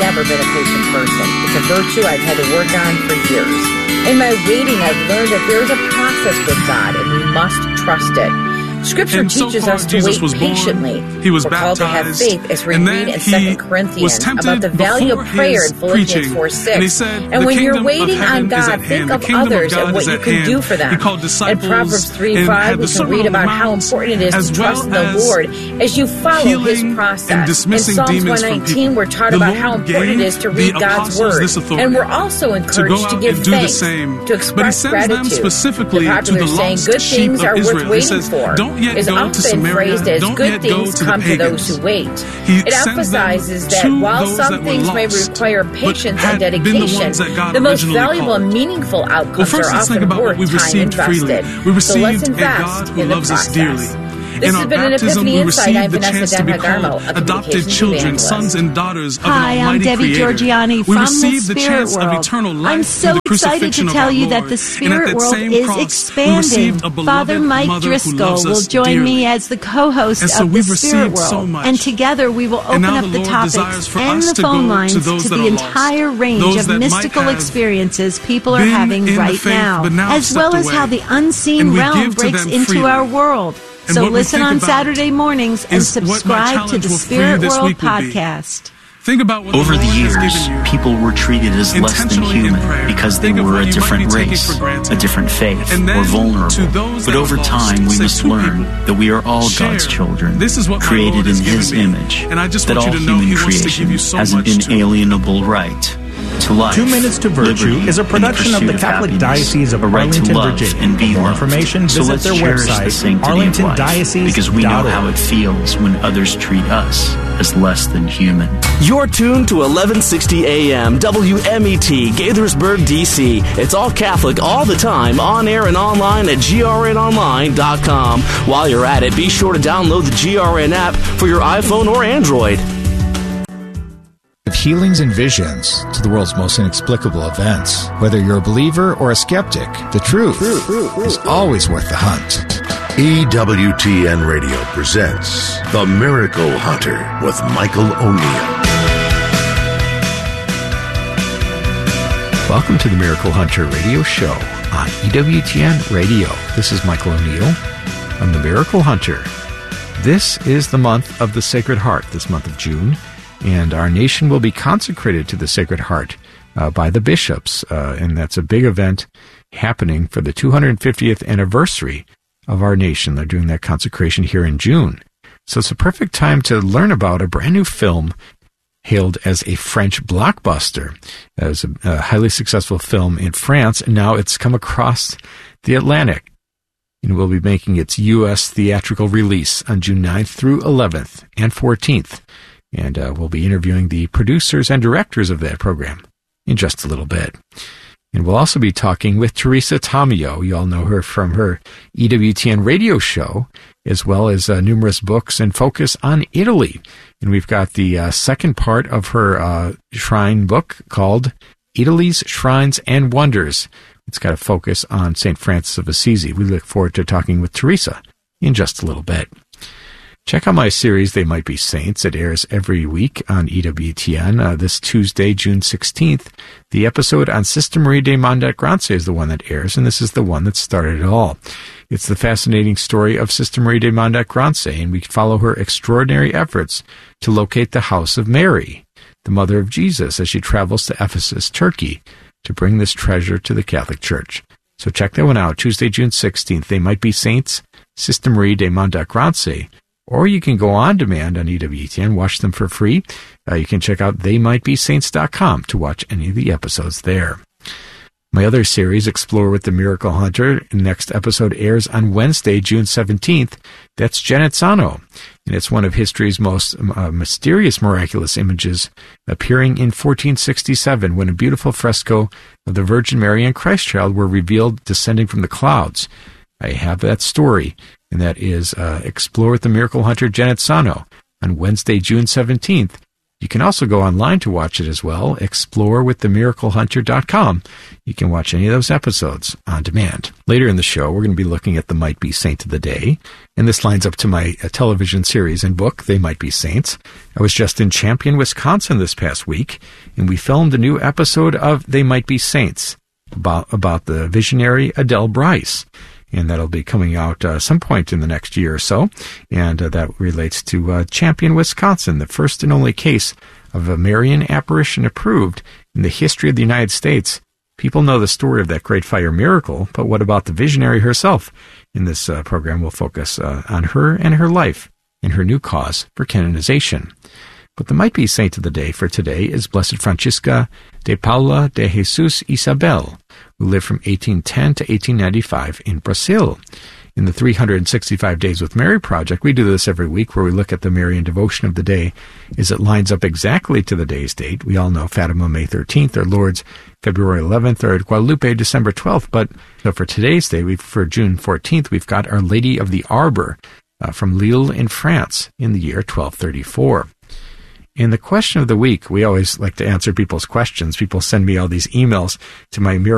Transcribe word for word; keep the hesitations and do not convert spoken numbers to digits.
never been a patient person. It's a virtue I've had to work on for years. In my waiting, I've learned that there is a process with God, and we must trust it. Scripture And so teaches far, us to Jesus wait was born, patiently. he was We're called to have baptized, faith, as we and read then in he Second was Corinthians tempted about the value of before prayer his in Philippians preaching. four six. And he said, And "The when you're kingdom of waiting heaven on is God, at think hand. The of kingdom of others God and what is you at can hand." do for them. He called In disciples Proverbs three and five, had we the can Sermon read on the about how Mount, important it is as to trust well in the as Lord as you follow His healing process. and In dismissing Psalms demons one from nineteen, people. we're taught The about Lord how important it gave is to the read God's apostles Word. this authority And we're also to encouraged go to, out give and do the thanks, same. to But he express sends gratitude. them specifically The to popular the saying, lost good sheep things of are worth Israel. He waiting says, for, "Don't yet is go to often Samaria. phrased as Don't good yet go things to the come to pagans." those who wait. He It sends them emphasizes that to while those some that were things may lost, require but patience had and been the dedication, ones that God the most originally valuable called. and meaningful outcomes Well, first are let's think often about worth what we've time received invested. freely. We So let's received a invest God who in the loves us process. dearly. This In has our been an baptism, Epiphany we Insight. received I'm the Vanessa chance to be Denhagarmo, called a adopted communications children, evangelist. sons and daughters of Hi, an I'm almighty Debbie creator. Georgiani We from the received the Spirit chance of World. eternal life I'm through so the excited crucifixion to of tell our you that Lord. the And at Spirit that World same is cross, we expanding. received a beloved Father Mike mother who Driscoll loves will us join dearly. me as the co-host And so of the we've Spirit received World. so much. And together we will And open now up the the Lord topics desires for and us the to phone go lines to to, those that the are lost. entire range Those of that might mystical have experiences people are been having in the right faith, now, but now have as well stepped as how away. the unseen And we realm give to breaks them into freely. our world. And So what we listen think on about Saturday mornings and is what my subscribe to challenge the will for you Spirit this World week will be. podcast. Think about what Over the the Lord years, has given you. people were treated as less than Intentionally in human prayer. because they Think of were what a you might be different taking race, for granted. a different faith, And then or to vulnerable. those But that are over lost, time, we say must two learn people. that we are all Share. God's children, This is what my created Lord in has given His me. image, And I just that want all you to know human He wants to creation give you so has an much, too. inalienable right to life. Two Minutes to Virtue liberty, is a and production of the pursuit Catholic happiness, Diocese of a right to Arlington, love Virginia. and be For more loved. information, so visit let's their cherish website, the sanctity arlington of life, diocese because we know dot org. how it feels when others treat us as less than human. You're tuned to eleven sixty A M W M E T, Gaithersburg, D C. It's all Catholic all the time, on air and online at G R N online dot com. While you're at it, be sure to download the G R N app for your iPhone or Android. Of healings and visions to the world's most inexplicable events. Whether you're a believer or a skeptic, the truth is always worth the hunt. E W T N Radio presents The Miracle Hunter with Michael O'Neill. Welcome to the Miracle Hunter radio show on E W T N Radio. This is Michael O'Neill. I'm the Miracle Hunter. This is the month of the Sacred Heart, this month of June, and our nation will be consecrated to the Sacred Heart uh, by the bishops, uh, and that's a big event happening for the two hundred fiftieth anniversary of our nation. They're doing that consecration here in June. So it's a perfect time to learn about a brand new film hailed as a French blockbuster. It was a, a highly successful film in France, and now it's come across the Atlantic and will be making its U S theatrical release on June ninth through eleventh and fourteenth. And uh, we'll be interviewing the producers and directors of that program in just a little bit. And we'll also be talking with Teresa Tomeo. You all know her from her E W T N radio show, as well as uh, numerous books and focus on Italy. And we've got the uh, second part of her uh, shrine book called Italy's Shrines and Wonders. It's got a focus on Saint Francis of Assisi. We look forward to talking with Teresa in just a little bit. Check out my series, They Might Be Saints. It airs every week on E W T N. Uh, this Tuesday, June sixteenth, the episode on Sister Marie de Montgrance is the one that airs, and this is the one that started it all. It's the fascinating story of Sister Marie de Montgrance, and we follow her extraordinary efforts to locate the house of Mary, the mother of Jesus, as she travels to Ephesus, Turkey, to bring this treasure to the Catholic Church. So check that one out, Tuesday, June sixteenth. They Might Be Saints, Sister Marie de Montgrance. Or you can go on demand on E W T N, watch them for free. Uh, you can check out they might be saints dot com to watch any of the episodes there. My other series, Explore with the Miracle Hunter, next episode airs on Wednesday, June seventeenth. That's Genazzano, and it's one of history's most uh, mysterious miraculous images, appearing in fourteen sixty-seven when a beautiful fresco of the Virgin Mary and Christ Child were revealed descending from the clouds. I have that story, and that is uh, Explore with the Miracle Hunter Genazzano on Wednesday, June seventeenth. You can also go online to watch it as well, explore with the miracle hunter dot com. You can watch any of those episodes on demand. Later in the show, we're going to be looking at the Might Be Saint of the Day, and this lines up to my uh, television series and book, They Might Be Saints. I was just in Champion, Wisconsin this past week, and we filmed a new episode of They Might Be Saints about, about the visionary Adele Bryce. And that'll be coming out uh, some point in the next year or so. And uh, that relates to uh, Champion, Wisconsin, the first and only case of a Marian apparition approved in the history of the United States. People know the story of that Great Fire miracle, but what about the visionary herself? In this uh, program, we'll focus uh, on her and her life and her new cause for canonization. But the Might Be Saint of the Day for today is Blessed Francisca de Paula de Jesus Isabel, who lived from eighteen ten to eighteen ninety-five in Brazil. In the three hundred sixty-five Days with Mary project, we do this every week where we look at the Marian devotion of the day as it lines up exactly to the day's date. We all know Fatima, May thirteenth, or Lourdes, February eleventh, or Guadalupe, December twelfth. But so for today's day, we've, for June fourteenth, we've got Our Lady of the Arbor uh, from Lille in France in the year twelve thirty-four. In the question of the week, we always like to answer people's questions. People send me all these emails to my Miracle